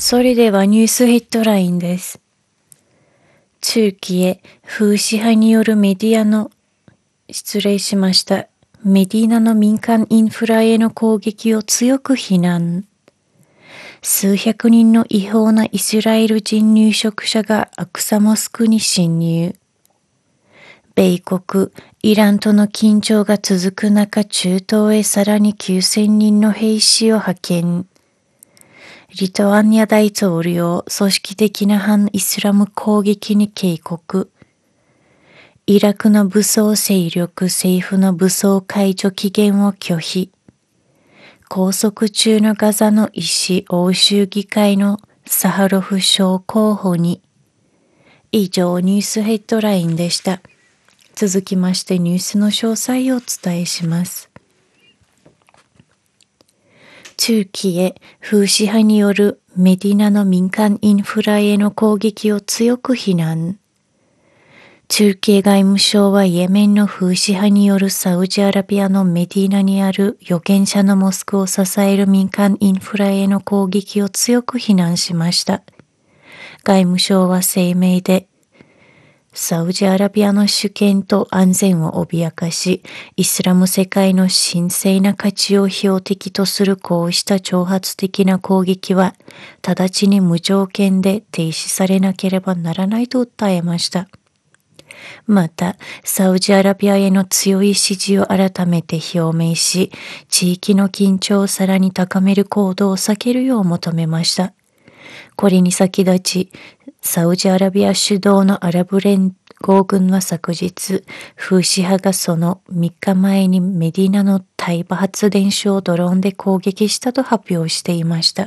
それではニュースヘッドラインです。中期へフーシ派によるメディナの民間インフラへの攻撃を強く非難。数百人の違法なイスラエル人入植者がアクサモスクに侵入。米国、イランとの緊張が続く中、中東へさらに9000人の兵士を派遣。リトアニア大統領、組織的な反イスラム攻撃に警告。イラクの武装勢力、政府の武装解除期限を拒否。拘束中のガザの医師、欧州議会のサハロフ賞候補に。以上、ニュースヘッドラインでした。続きましてニュースの詳細をお伝えします。中期へフーシ派によるメディナの民間インフラへの攻撃を強く非難。中継外務省はイエメンのフーシ派によるサウジアラビアのメディナにある預言者のモスクを支える民間インフラへの攻撃を強く非難しました。外務省は声明で、サウジアラビアの主権と安全を脅かし、イスラム世界の神聖な価値を標的とするこうした挑発的な攻撃は、直ちに無条件で停止されなければならないと訴えました。また、サウジアラビアへの強い支持を改めて表明し、地域の緊張をさらに高める行動を避けるよう求めました。これに先立ち、サウジアラビア主導のアラブ連合軍は昨日、フーシ派がその3日前にメディナの対馬発電所をドローンで攻撃したと発表していました。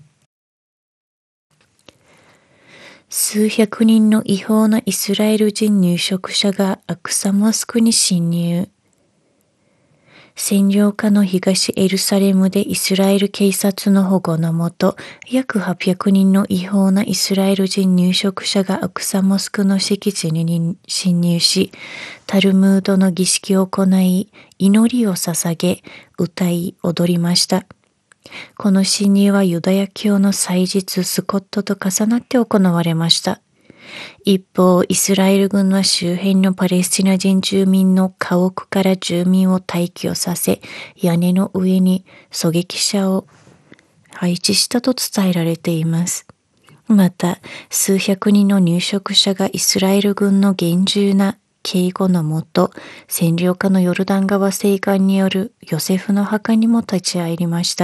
数百人の違法なイスラエル人入植者がアクサモスクに侵入。占領下の東エルサレムでイスラエル警察の保護のもと、約800人の違法なイスラエル人入植者がアクサモスクの敷地に侵入し、タルムードの儀式を行い、祈りを捧げ、歌い踊りました。この侵入はユダヤ教の祭日スコットと重なって行われました。一方、イスラエル軍は周辺のパレスチナ人住民の家屋から住民を退去させ、屋根の上に狙撃車を配置したと伝えられています。また、数百人の入植者がイスラエル軍の厳重な警護のもと、占領下のヨルダン川西岸によるヨセフの墓にも立ち会いました。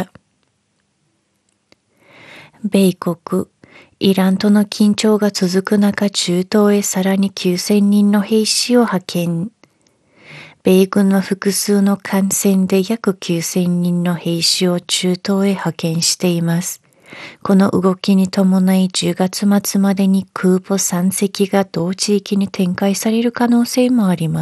米国、イランとの緊張が続く中、中東へさらに9000人の兵士を派遣。米軍は複数の艦船で約9000人の兵士を中東へ派遣しています。この動きに伴い10月末までに空母3隻が同地域に展開される可能性もあります。